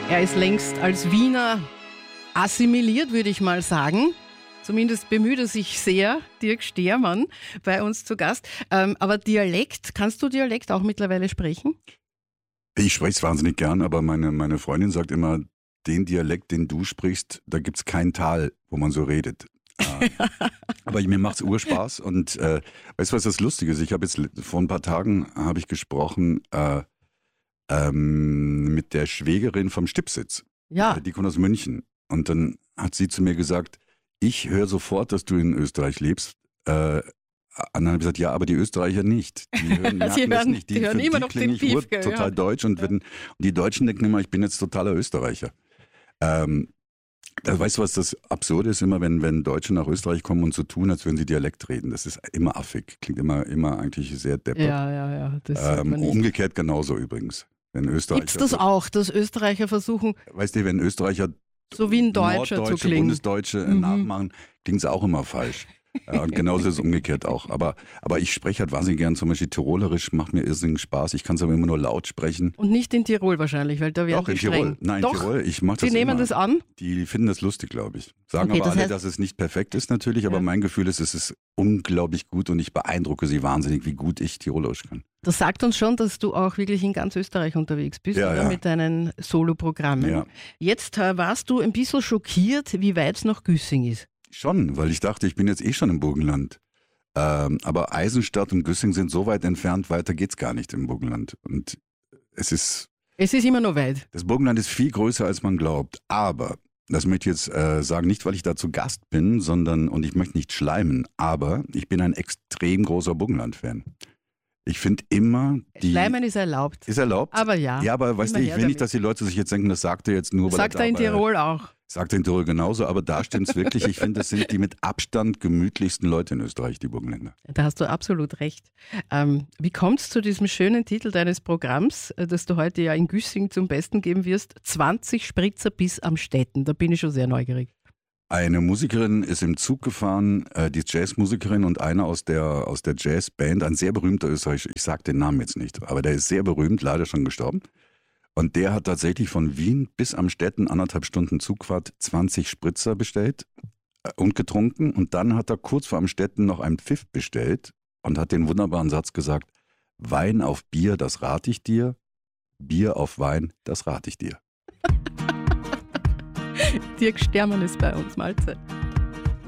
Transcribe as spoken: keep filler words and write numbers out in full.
Er ist längst als Wiener assimiliert, würde ich mal sagen. Zumindest bemüht er sich sehr, Dirk Stermann, bei uns zu Gast. Ähm, aber Dialekt, kannst du Dialekt auch mittlerweile sprechen? Ich spreche es wahnsinnig gern, aber meine, meine Freundin sagt immer, den Dialekt, den du sprichst, da gibt es kein Tal, wo man so redet. äh, aber mir macht es Urspaß und äh, weißt du, was das Lustige ist? Ich habe jetzt vor ein paar Tagen habe ich gesprochen äh, ähm, mit der Schwägerin vom Stipsitz. Ja. Äh, die kommt aus München. Und dann hat sie zu mir gesagt, ich höre sofort, dass du in Österreich lebst. Äh, und dann habe ich gesagt, ja, aber die Österreicher nicht. Die hören, die Sie hören das hören- nicht. die hören für immer die noch klinge den ich ur- Piefke, total ja. deutsch. Und, wenn, und die Deutschen denken immer, ich bin jetzt totaler Österreicher. Ähm, also weißt du, was das Absurde ist? Immer, wenn, wenn Deutsche nach Österreich kommen und so tun, als würden sie Dialekt reden. Das ist immer affig. Klingt immer, immer eigentlich sehr deppert. Ja, ja, ja. Das sollte ähm, man nicht. umgekehrt genauso übrigens. Wenn Österreicher, Gibt's das auch, dass Österreicher versuchen, weißt du, wenn Österreicher so wie ein Deutscher zu Norddeutsche, klingen? Bundesdeutsche äh, Mhm. nachmachen, klingt es auch immer falsch. Ja, und genauso ist es umgekehrt auch. Aber, aber ich spreche halt wahnsinnig gern, zum Beispiel Tirolerisch, macht mir irrsinnig Spaß. Ich kann es aber immer nur laut sprechen. Und nicht in Tirol wahrscheinlich, weil da werden Doch, in die streng. Tirol. Nein, in Doch, Tirol. Ich mach Sie das nehmen immer. das an? Die finden das lustig, glaube ich. Sagen Okay, aber das alle, heißt- dass es nicht perfekt ist natürlich, aber Ja. mein Gefühl ist, es ist unglaublich gut und ich beeindrucke sie wahnsinnig, wie gut ich Tirolerisch kann. Das sagt uns schon, dass du auch wirklich in ganz Österreich unterwegs bist, Ja, oder? ja. Mit deinen Soloprogrammen. Ja. Jetzt äh, warst du ein bisschen schockiert, wie weit es nach Güssing ist. Schon, weil ich dachte, ich bin jetzt eh schon im Burgenland. Ähm, aber Eisenstadt und Güssing sind so weit entfernt, weiter geht's gar nicht im Burgenland. Und es ist, Es ist immer noch weit. das Burgenland ist viel größer, als man glaubt. Aber, das möchte ich jetzt äh, sagen, nicht, weil ich da zu Gast bin, sondern, und ich möchte nicht schleimen, aber ich bin ein extrem großer Burgenland-Fan. Ich finde immer, die... Schleimen ist erlaubt. Ist erlaubt? Aber ja. Ja, aber weißt du, Immer ich her will nicht, damit. dass die Leute sich jetzt denken, das sagt er jetzt nur, weil Sagt er er in dabei- Tirol auch. Sagt er in Tirol genauso, aber da stimmt's wirklich. Ich finde, das sind die mit Abstand gemütlichsten Leute in Österreich, die Burgenländer. Da hast du absolut recht. Ähm, wie kommt es zu diesem schönen Titel deines Programms, äh, das du heute ja in Güssing zum Besten geben wirst? zwanzig Spritzer bis am Städten. Da bin ich schon sehr neugierig. Eine Musikerin ist im Zug gefahren, äh, die Jazzmusikerin und einer aus der, aus der Jazzband, ein sehr berühmter Österreicher, ich sage den Namen jetzt nicht, aber der ist sehr berühmt, leider schon gestorben. Und der hat tatsächlich von Wien bis Amstetten, anderthalb Stunden Zugfahrt, zwanzig Spritzer bestellt äh, und getrunken. Und dann hat er kurz vor Amstetten noch einen Pfiff bestellt und hat den wunderbaren Satz gesagt, Wein auf Bier, das rate ich dir, Bier auf Wein, das rate ich dir. Dirk Stermann ist bei uns, Mahlzeit.